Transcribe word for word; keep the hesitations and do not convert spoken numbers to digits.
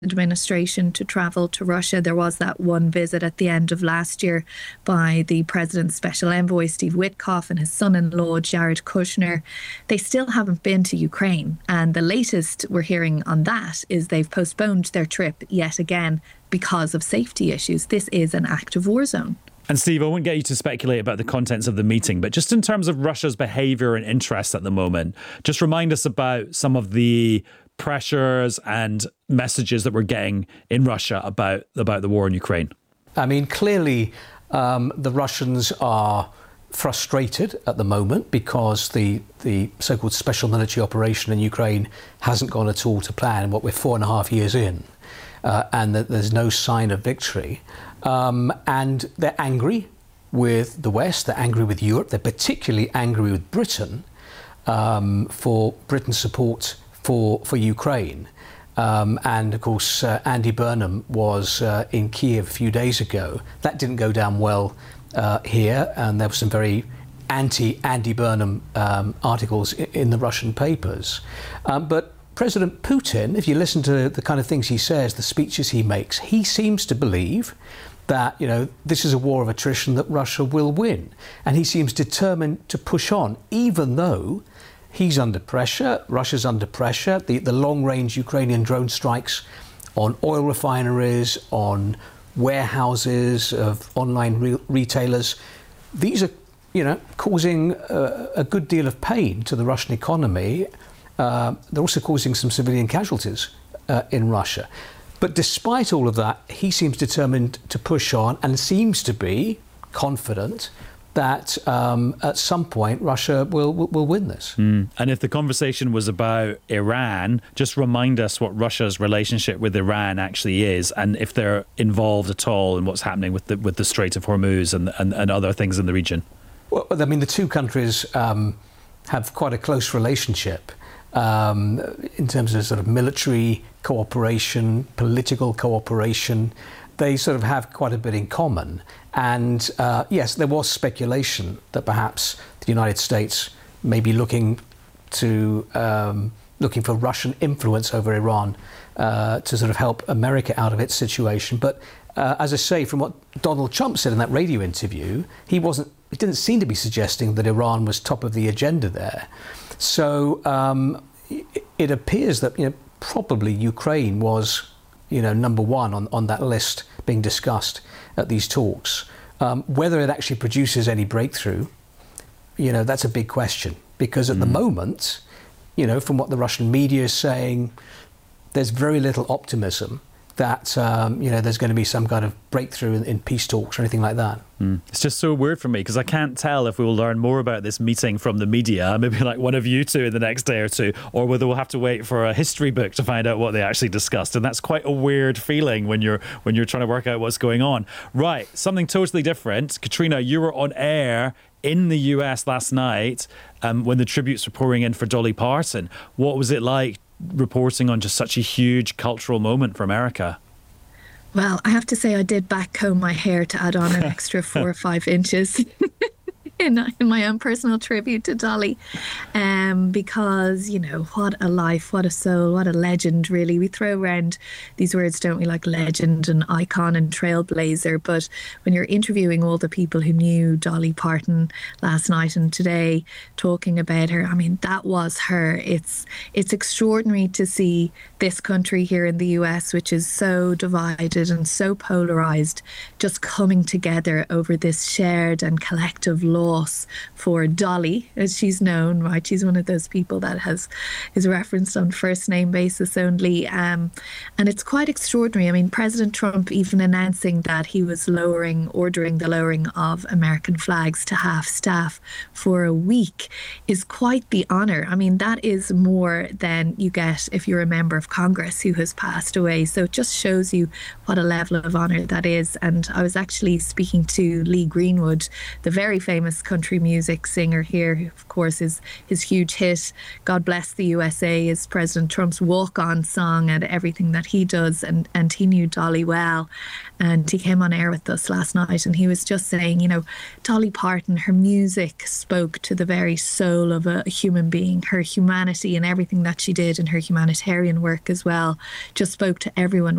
administration to travel to Russia. There was that one visit at the end of last year by the president's special envoy, Steve Witkoff, and his son-in-law, Jared Kushner. They still haven't been to Ukraine. And the latest we're hearing on that is they've postponed their trip yet again because of safety issues. This is an active war zone. And Steve, I won't get you to speculate about the contents of the meeting, but just in terms of Russia's behaviour and interest at the moment, just remind us about some of the pressures and messages that we're getting in Russia about, about the war in Ukraine. I mean, clearly um, the Russians are frustrated at the moment because the, the so-called special military operation in Ukraine hasn't gone at all to plan. What we're four and a half years in, uh, and that there's no sign of victory. Um, and they're angry with the West, they're angry with Europe, they're particularly angry with Britain um, for Britain's support for, for Ukraine. Um, and of course, uh, Andy Burnham was uh, in Kiev a few days ago. That didn't go down well uh, here, and there were some very anti-Andy Burnham um, articles in, in the Russian papers. Um, but President Putin, if you listen to the kind of things he says, the speeches he makes, he seems to believe that, you know, this is a war of attrition that Russia will win. And he seems determined to push on, even though he's under pressure, Russia's under pressure. The, the long-range Ukrainian drone strikes on oil refineries, on warehouses of online re- retailers, these are, you know, causing a, a good deal of pain to the Russian economy. Uh, they're also causing some civilian casualties uh, in Russia. But despite all of that, he seems determined to push on and seems to be confident that um, at some point Russia will will, will win this. Mm. And if the conversation was about Iran, just remind us what Russia's relationship with Iran actually is, and if they're involved at all in what's happening with the with the Strait of Hormuz and and, and other things in the region. Well, I mean, the two countries um, have quite a close relationship. Um, in terms of sort of military cooperation, political cooperation, they sort of have quite a bit in common. And uh, yes, there was speculation that perhaps the United States may be looking to um, looking for Russian influence over Iran uh, to sort of help America out of its situation. But uh, as I say, from what Donald Trump said in that radio interview, he wasn't. It didn't seem to be suggesting that Iran was top of the agenda there. So um, it appears that, you know, probably Ukraine was, you know, number one on, on that list being discussed at these talks. Um, whether it actually produces any breakthrough, you know, that's a big question. Because at mm. the moment, you know, from what the Russian media is saying, there's very little optimism that, um, you know, there's going to be some kind of breakthrough in, in peace talks or anything like that. Mm. It's just so weird for me because I can't tell if we will learn more about this meeting from the media, maybe like one of you two in the next day or two, or whether we'll have to wait for a history book to find out what they actually discussed. And that's quite a weird feeling when you're when you're trying to work out what's going on. Right, something totally different. Katrina, you were on air in the U S last night um, when the tributes were pouring in for Dolly Parton. What was it like reporting on just such a huge cultural moment for America? Well, I have to say I did back comb my hair to add on an extra four or five inches in, in my own personal tribute to Dolly, um, because, you know, what a life, what a soul, what a legend, really. We throw around these words, don't we, like legend and icon and trailblazer, but when you're interviewing all the people who knew Dolly Parton last night and today, talking about her, I mean, that was her. It's it's extraordinary to see this country here in the U S, which is so divided and so polarized, just coming together over this shared and collective loss for Dolly, as she's known, right? She's one of those people that has is referenced on first name basis only. Um, and it's quite extraordinary. I mean, President Trump even announcing that he was lowering, ordering the lowering of American flags to half staff for a week is quite the honor. I mean, that is more than you get if you're a member of Congress who has passed away. So it just shows you what a level of honor that is. And I was actually speaking to Lee Greenwood, the very famous country music singer here, who of course is his huge hit, God Bless the U S A, is President Trump's walk-on song and everything that he does. And, and he knew Dolly well. And he came on air with us last night and he was just saying, you know, Dolly Parton, her music spoke to the very soul of a human being. Her humanity and everything that she did and her humanitarian work as well just spoke to everyone.